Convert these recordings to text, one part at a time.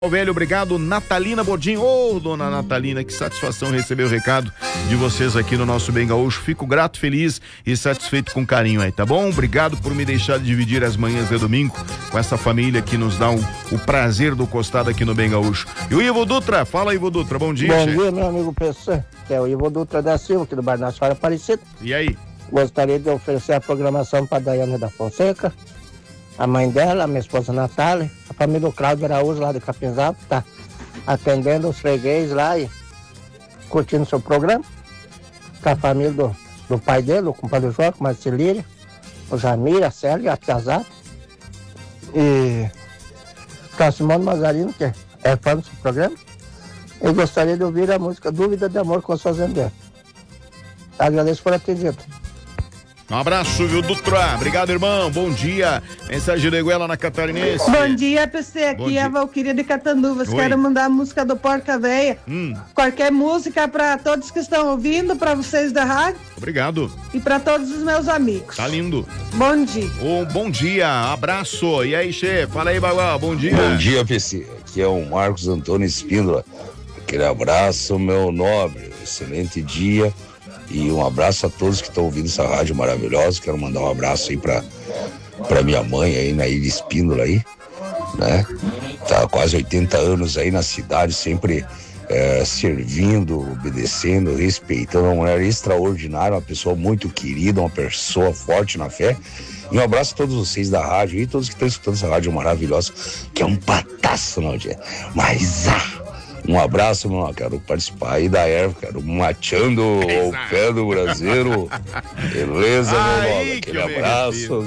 Velho, obrigado. Natalina Bordim. Ô, dona Natalina, que satisfação receber o recado de vocês aqui no nosso Bem Gaúcho. Fico grato, feliz e satisfeito com carinho aí, tá bom? Obrigado por me deixar dividir as manhãs de domingo com essa família que nos dá o prazer do costado aqui no Bem Gaúcho. E o Ivo Dutra, fala Ivo Dutra, bom dia. Bom dia, meu amigo PC, que é o Ivo Dutra da Silva, aqui do Bar Nossa Senhora Aparecida. E aí? Gostaria de oferecer a programação para Daiane da Fonseca, a mãe dela, a minha esposa Natália, a família do Cláudio Araújo lá de Capinzal, que tá atendendo os freguês lá e curtindo seu programa. Com a família do pai dele, o compadre João, com a Marcelíria, o Jamir, a Célia, a Piazada. E com a Simone Mazarino, que é fã do seu programa. Eu gostaria de ouvir a música Dúvida de Amor com os Fazendeiros. Agradeço por atendido. Um abraço, viu, Dutra? Obrigado, irmão. Bom dia. Mensagem de Goela na Catarinense. Bom dia, PC. Aqui é a Valquíria de Catanduvas. Oi. Quero mandar a música do Porca Véia. Qualquer música para todos que estão ouvindo, para vocês da rádio. Obrigado. E para todos os meus amigos. Tá lindo. Bom dia. Bom dia, abraço. E aí, Che? Fala aí, Bagual. Bom dia. Bom dia, PC. Aqui é o Marcos Antônio Espíndola. Aquele abraço, meu nobre. Excelente dia. E um abraço a todos que estão ouvindo essa rádio maravilhosa. Quero mandar um abraço aí pra minha mãe aí, na Ilha Espíndola aí, né? Tá há quase 80 anos aí na cidade, sempre servindo, obedecendo, respeitando. Uma mulher extraordinária, uma pessoa muito querida, uma pessoa forte na fé. E um abraço a todos vocês da rádio e todos que estão escutando essa rádio maravilhosa, que é um pataço, não é? Mas um abraço, meu, quero participar aí da erva, quero mateando o pé do brasileiro. Beleza, meu nome? Aquele abraço.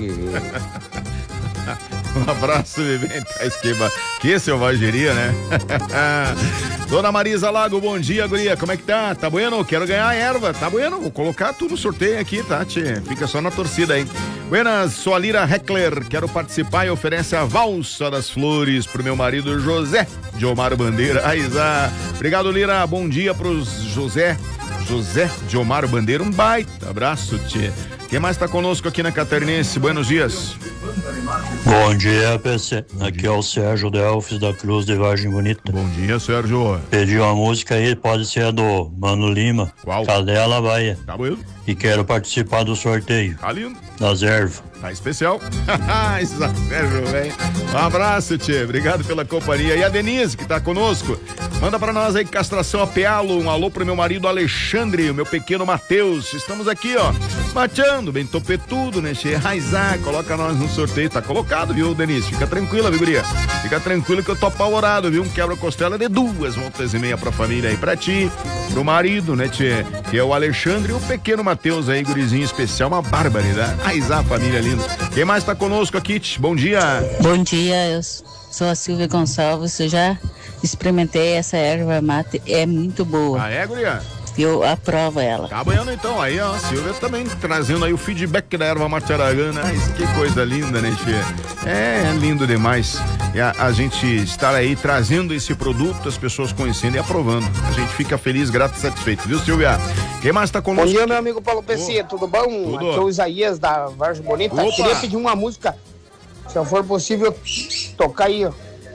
Um abraço, bebê. Tá esquema. Que selvageria, né? Dona Marisa Lago, bom dia, guria. Como é que tá? Tá bueno? Quero ganhar a erva. Tá bueno? Vou colocar tudo no sorteio aqui, tá, tchê? Fica só na torcida aí. Buenas, sou a Lira Heckler. Quero participar e oferece a valsa das flores pro meu marido José de Omar Bandeira. Aizá. Obrigado, Lira. Bom dia pros José de Omar Bandeira. Um baita abraço, tchê. Quem mais tá conosco aqui na Catarinense? Buenos dias. Bom dia, PC. Aqui é o Sérgio Delfis da Cruz de Vargem Bonita. Bom dia, Sérgio. Pedi uma música aí, pode ser a do Mano Lima. Qual? Cadela Bahia. Tá bom. E quero participar do sorteio. Tá lindo. Das ervas. Tá especial. Sérgio, velho. Um abraço, tchê. Obrigado pela companhia. E a Denise, que tá conosco. Manda pra nós aí castração a pealo. Um alô pro meu marido Alexandre, o meu pequeno Matheus. Estamos aqui, ó, bateando, bem topetudo, né, tchê? Raizá, coloca nós no sorteio. Tá colocado, viu, Denise? Fica tranquila, viu, guria? Fica tranquilo que eu tô apavorado, viu? Um quebra-costela de 2,5 pra família aí, pra ti, pro marido, né, tchê? Que é o Alexandre e o pequeno Matheus aí, gurizinho especial, uma barbaridade. Raizá, família linda. Quem mais tá conosco aqui, tch? Bom dia. Bom dia, eu sou a Silvia Gonçalves, eu já experimentei essa erva mate, é muito boa. Ah, é, guria? Eu aprovo ela. Tá banhando então, aí ó, a Silvia também trazendo aí o feedback da erva mate aragana. Que coisa linda, né, tchê? É lindo demais. E a gente estar aí trazendo esse produto, as pessoas conhecendo e aprovando. A gente fica feliz, grato e satisfeito, viu, Silvia? Quem mais tá conosco? Bom dia, meu amigo Paulo PC, tudo bom? Tudo. Aqui é o Isaías da Vargem Bonita. Opa. Queria pedir uma música, se for possível, tocar aí, ó.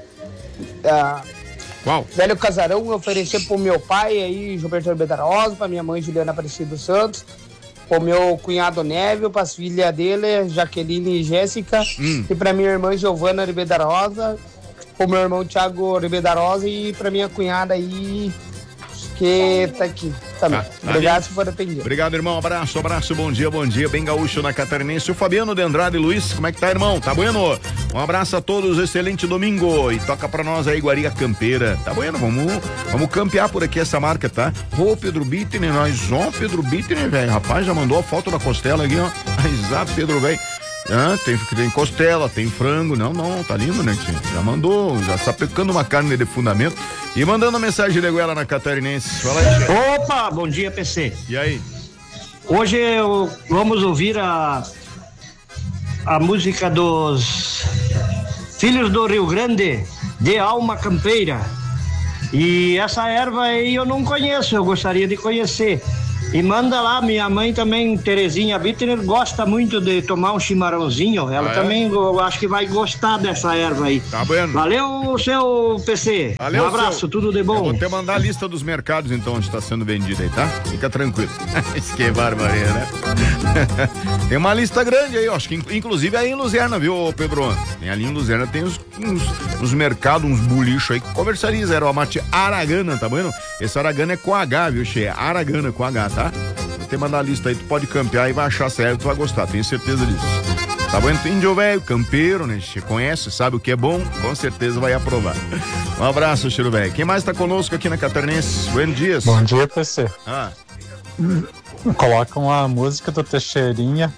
Qual? Velho Casarão, oferecer pro meu pai aí, Gilberto Ribeiro da Rosa, pra minha mãe Juliana Aparecida dos Santos, pro meu cunhado Névio, pras filhas dele, Jaqueline e Jéssica, e pra minha irmã Giovana Ribeiro da Rosa, pro meu irmão Thiago Ribeiro da Rosa e pra minha cunhada aí, que tá aqui também. Obrigado se for atendido. Obrigado, irmão. Abraço, bom dia. Bem gaúcho na Catarinense. O Fabiano de Andrade Luiz, como é que tá, irmão? Tá bueno? Um abraço a todos, excelente domingo. E toca pra nós aí, Guaria Campeira. Tá bueno? Vamos campear por aqui essa marca, tá? Ô, Pedro Bittner, Pedro Bittner, velho. Rapaz, já mandou a foto da costela aqui, ó. Exato, Pedro, velho. Tem costela, tem frango. Não, tá lindo, né, tio? Já mandou, já sapecando uma carne de fundamento. E mandando a mensagem de Goela na Catarinense. Fala aí, tio. Opa, bom dia, PC. E aí? Hoje vamos ouvir a música dos Filhos do Rio Grande, de Alma Campeira. E essa erva aí eu não conheço, eu gostaria de conhecer. E manda lá, minha mãe também, Terezinha Bittner, gosta muito de tomar um chimarrãozinho. Ela também, eu acho que vai gostar dessa erva aí. Tá vendo? Valeu, seu PC. Valeu, um abraço, tudo de bom. Eu vou te mandar a lista dos mercados, então, onde está sendo vendido aí, tá? Fica tranquilo. Isso que é barbaria, né? Tem uma lista grande aí, ó. Acho que inclusive aí em Luzerna, viu, Pedro? Tem ali em Luzerna, tem uns mercados, uns bulichos aí que comercializa erva mate Aragana, tá vendo? Esse Aragana é com H, viu, Che? Aragana com H, tá? Vou te mandar a lista aí, tu pode campear e vai achar essa erva, tu vai gostar, tenho certeza disso. Tá bom? Índio velho, campeiro, né? Você conhece, sabe o que é bom, com certeza vai aprovar. Um abraço, Cheiro velho. Quem mais tá conosco aqui na Catarinense? Bom dia. Bom dia, PC. Ah. Coloca uma música do Teixeirinha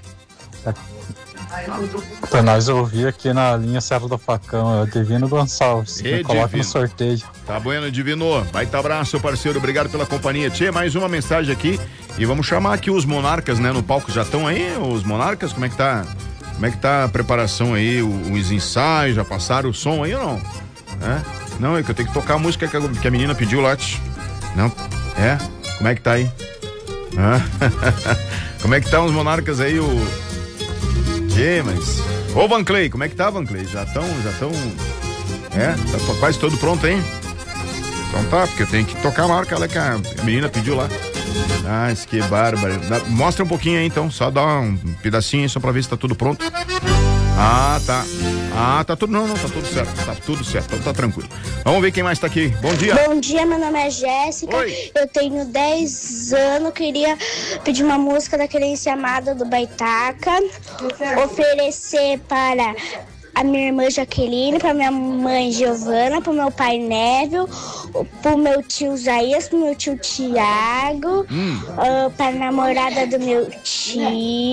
pra nós ouvir aqui na linha Serra do Facão, é o Divino Gonçalves. Me coloca no sorteio. Tá bueno, Divino. Baita abraço, parceiro. Obrigado pela companhia. Tchê, mais uma mensagem aqui. E vamos chamar aqui os monarcas, né? No palco já estão aí, os monarcas? Como é que tá? Como é que tá a preparação aí? Os ensaios? Já passaram o som aí ou não? É? Não, é que eu tenho que tocar a música que a menina pediu lá. Não? É? Como é que tá aí? Como é que tá os monarcas aí? Que, mas... Ô, Van Clay, como é que tá, Van Clay? Já estão... É? Tá quase todo pronto, hein? Então tá, porque eu tenho que tocar a marca lá que a menina pediu lá. Ah, isso que bárbaro. Mostra um pouquinho aí, então. Só dá um pedacinho aí, só pra ver se tá tudo pronto. Ah, tá. Ah, tá tudo... Não, tá tudo certo. Tá tudo certo, então tá tranquilo. Vamos ver quem mais tá aqui. Bom dia. Bom dia, meu nome é Jéssica. Oi. Eu tenho 10 anos. Queria pedir uma música da Querência Amada do Baitaca. Oferecer para a minha irmã Jaqueline, para minha mãe Giovana, para meu pai Névio, para o meu tio Zaías, para o meu tio Tiago, para a namorada do meu tio,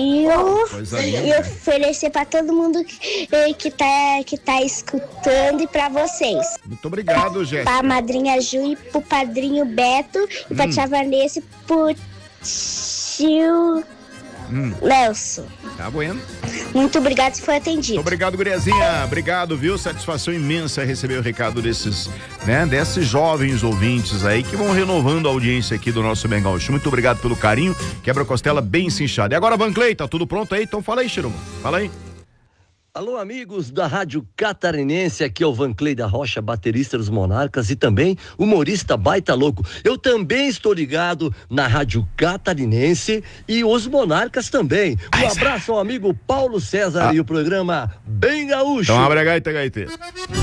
e oferecer para todo mundo que tá escutando e para vocês. Muito obrigado, Jéssica. Para a madrinha Ju e para o padrinho Beto e para a tia Vanessa e para o tio Nelson. Tá bueno. Muito obrigado se foi atendido. Muito obrigado, guriazinha. Obrigado, viu? Satisfação imensa receber o recado desses jovens ouvintes aí que vão renovando a audiência aqui do nosso Bem Gaúcho. Muito obrigado pelo carinho. Quebra-costela bem cinchada. E agora, Van Clay, tá tudo pronto aí? Então fala aí, Chirumo. Fala aí. Alô, amigos da Rádio Catarinense, aqui é o Van Clay da Rocha, baterista dos Monarcas e também humorista baita louco. Eu também estou ligado na Rádio Catarinense e os Monarcas também. Um abraço ao amigo Paulo César e o programa Bem Gaúcho. Então abre a gaita, gaiteiro.